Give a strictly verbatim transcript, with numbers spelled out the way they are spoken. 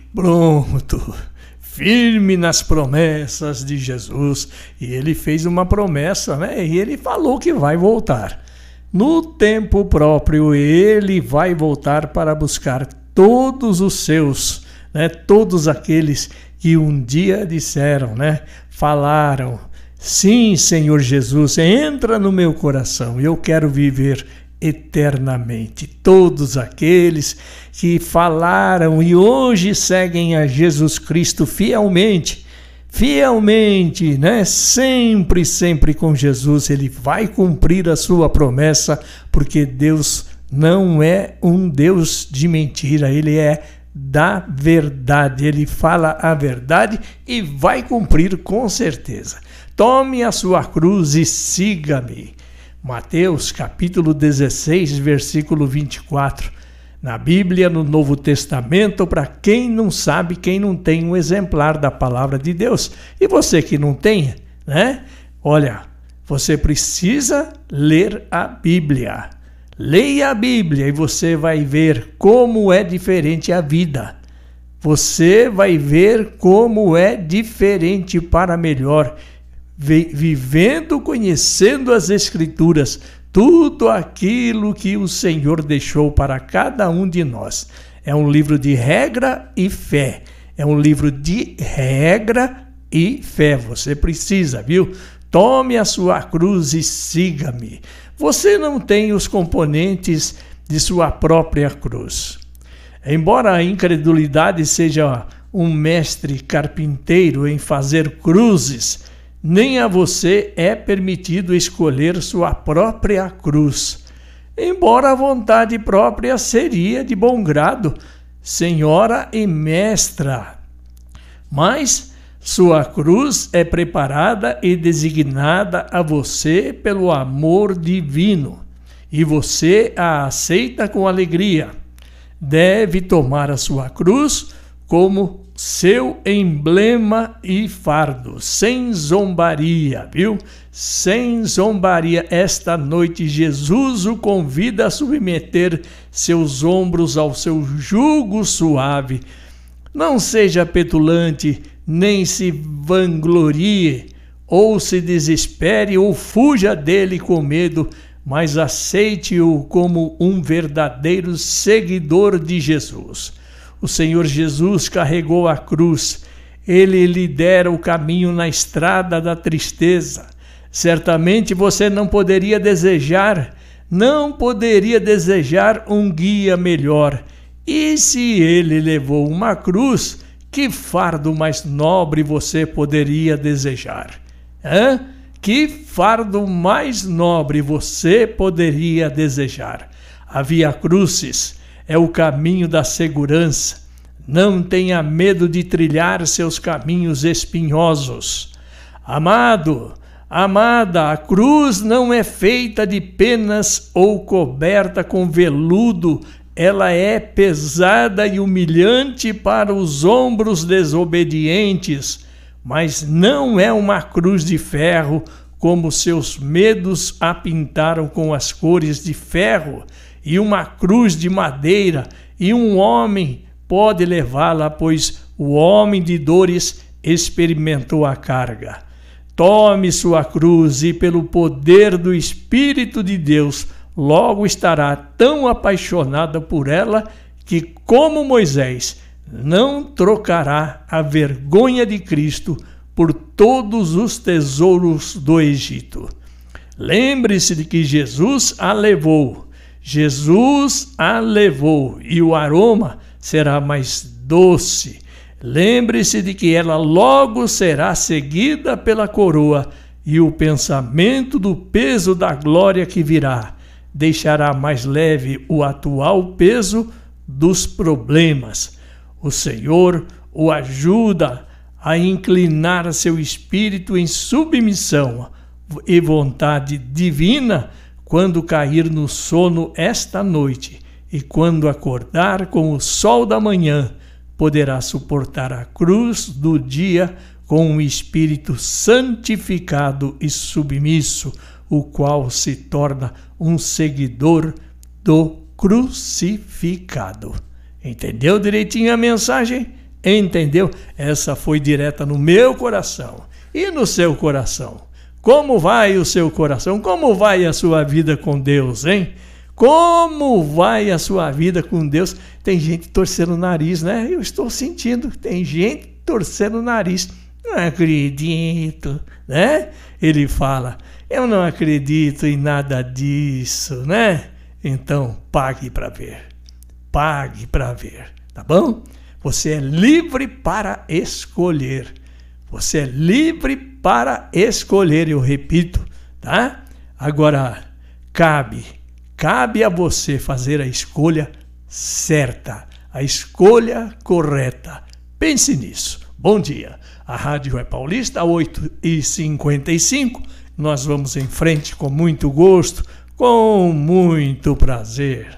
Pronto, firme nas promessas de Jesus. E ele fez uma promessa, né? E ele falou que vai voltar. No tempo próprio, ele vai voltar para buscar todos os seus, né? Todos aqueles que um dia disseram, né? Falaram, sim, Senhor Jesus, entra no meu coração, eu quero viver eternamente. Todos aqueles que falaram e hoje seguem a Jesus Cristo fielmente, fielmente, né? Sempre, sempre com Jesus, ele vai cumprir a sua promessa, porque Deus não é um Deus de mentira, ele é da verdade, ele fala a verdade e vai cumprir com certeza. Tome a sua cruz e siga-me. Mateus capítulo dezesseis, versículo vinte e quatro. Na Bíblia, no Novo Testamento, para quem não sabe, quem não tem um exemplar da palavra de Deus. E você que não tem, né? Olha, você precisa ler a Bíblia. Leia a Bíblia e você vai ver como é diferente a vida. Você vai ver como é diferente para melhor. Vivendo, conhecendo as Escrituras, tudo aquilo que o Senhor deixou para cada um de nós. É um livro de regra e fé. É um livro de regra e fé. Você precisa, viu? Tome a sua cruz e siga-me. Você não tem os componentes de sua própria cruz. Embora a incredulidade seja um mestre carpinteiro em fazer cruzes, nem a você é permitido escolher sua própria cruz. Embora a vontade própria seria de bom grado, senhora e mestra. Mas sua cruz é preparada e designada a você pelo amor divino, e você a aceita com alegria. Deve tomar a sua cruz como seu emblema e fardo, sem zombaria, viu? Sem zombaria. Esta noite Jesus o convida a submeter seus ombros ao seu jugo suave. Não seja petulante, nem se vanglorie, ou se desespere, ou fuja dele com medo, mas aceite-o como um verdadeiro seguidor de Jesus. O Senhor Jesus carregou a cruz, ele lhe dera o caminho na estrada da tristeza. Certamente você não poderia desejar, não poderia desejar um guia melhor. E se ele levou uma cruz, que fardo mais nobre você poderia desejar? Hã? Que fardo mais nobre você poderia desejar? A Via Crucis é o caminho da segurança. Não tenha medo de trilhar seus caminhos espinhosos. Amado, amada, a cruz não é feita de penas ou coberta com veludo. Ela é pesada e humilhante para os ombros desobedientes, mas não é uma cruz de ferro, como seus medos a pintaram com as cores de ferro, e uma cruz de madeira, e um homem pode levá-la, pois o homem de dores experimentou a carga. Tome sua cruz e, pelo poder do Espírito de Deus, logo estará tão apaixonada por ela que, como Moisés, não trocará a vergonha de Cristo por todos os tesouros do Egito. Lembre-se de que Jesus a levou. Jesus a levou e o aroma será mais doce. Lembre-se de que ela logo será seguida pela coroa e o pensamento do peso da glória que virá deixará mais leve o atual peso dos problemas. O Senhor o ajuda a inclinar seu espírito em submissão e vontade divina quando cair no sono esta noite, e quando acordar com o sol da manhã, poderá suportar a cruz do dia com um espírito santificado e submisso, o qual se torna um seguidor do crucificado. Entendeu direitinho a mensagem? Entendeu? Essa foi direta no meu coração. E no seu coração? Como vai o seu coração? Como vai a sua vida com Deus, hein? Como vai a sua vida com Deus? Tem gente torcendo o nariz, né? Eu estou sentindo. Tem gente torcendo o nariz. Não acredito, né? Ele fala, eu não acredito em nada disso, né? Então, pague para ver. Pague para ver, tá bom? Você é livre para escolher. Você é livre para escolher, eu repito, tá? Agora, cabe, cabe a você fazer a escolha certa, a escolha correta. Pense nisso. Bom dia. A Rádio é Paulista, oito e cinquenta e cinco. Nós vamos em frente com muito gosto, com muito prazer.